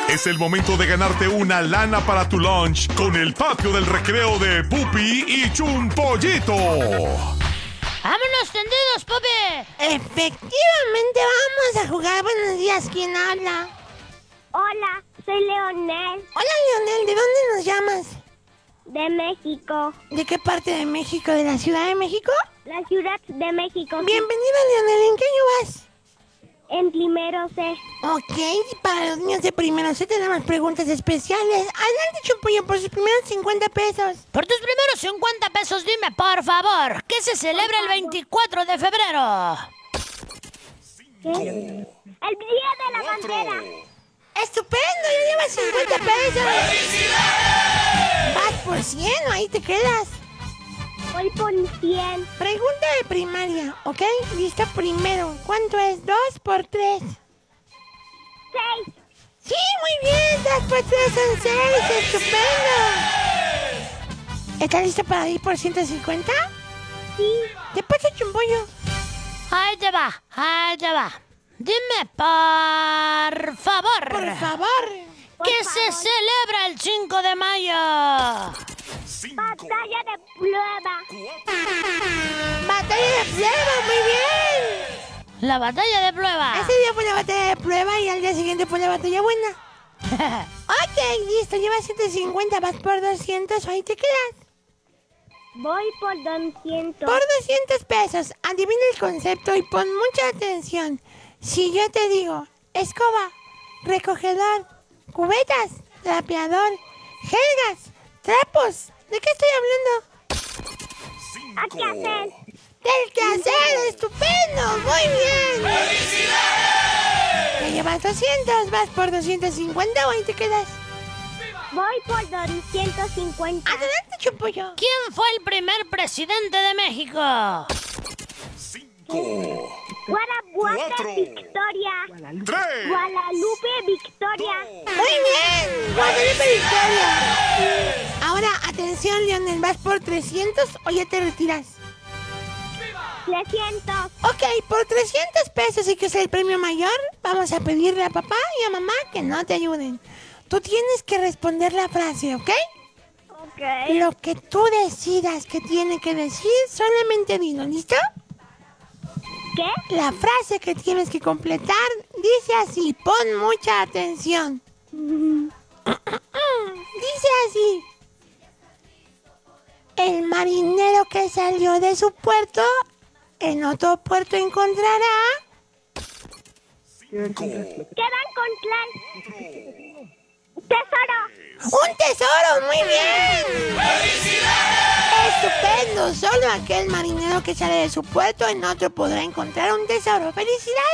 Es el momento de ganarte una lana para tu lunch con el patio del recreo de Pupi y Chumpollito. ¡Vámonos tendidos, Pupi! Efectivamente, vamos a jugar. Buenos días, ¿quién habla? Hola, soy Leonel. Hola, Leonel, ¿de dónde nos llamas? De México. ¿De qué parte de México? ¿De la Ciudad de México? La Ciudad de México. Bienvenida, Leonel. ¿En qué año vas? En primero C. Ok, y para los niños de primero C tenemos preguntas especiales. Adelante, Chumpollo, por sus primeros 50 pesos. Por tus primeros 50 pesos, dime, por favor, ¿qué se celebra el 24 de febrero? ¿Qué? El Día de la Bandera. ¡Estupendo! ¡Ya llevas 50 pesos! ¡Felicidades! Vas por 100, ahí te quedas. Voy por 100. Pregunta de primaria, ¿ok? Lista primero. ¿Cuánto es 2 por 3? 6. ¡Sí, muy bien! 2 por 3 son 6. ¡Estupendo! ¿Estás lista para ir por 150? Sí. ¿Qué pasa, Chumpollo? Ahí te va, ahí te va. Dime, por favor. Por favor. ¿Qué se celebra el 5 de mayo? Batalla de prueba. ¡Batalla de prueba! ¡Muy bien! La batalla de prueba. Ese día fue la batalla de prueba y al día siguiente fue la batalla buena. Ok, listo. Llevas 150, vas por 200. Ahí te quedas. Voy por 200. Por 200 pesos. Adivina el concepto y pon mucha atención. Si yo te digo escoba, recogedor, cubetas, trapeador, jergas, trapos, ¿de qué estoy hablando? ¿A qué hacer? ¡Del quehacer! ¡Estupendo! ¡Muy bien! ¡Felicidades! Ya llevas 200, vas por 250 o ahí te quedas. Voy por 250. Adelante, Chumpollo. ¿Quién fue el primer presidente de México? 5, Guanajuato, 4, Victoria. 3, Guadalupe, Victoria. Muy bien, Guadalupe Victoria. Ahora, atención, Leonel, ¿vas por 300 o ya te retiras? 300. Ok, por 300 pesos y que es el premio mayor, vamos a pedirle a papá y a mamá que no te ayuden. Tú tienes que responder la frase, ¿ok? Ok. Lo que tú decidas que tiene que decir, solamente dilo, ¿listo? ¿Qué? La frase que tienes que completar dice así, pon mucha atención. Dice así. El marinero que salió de su puerto, en otro puerto encontrará... ¿Qué va a encontrar? Tesoro. ¡Un tesoro! ¡Muy bien! ¡Felicidades! ¡Estupendo! Solo aquel marinero que sale de su puerto en otro podrá encontrar un tesoro. ¡Felicidades!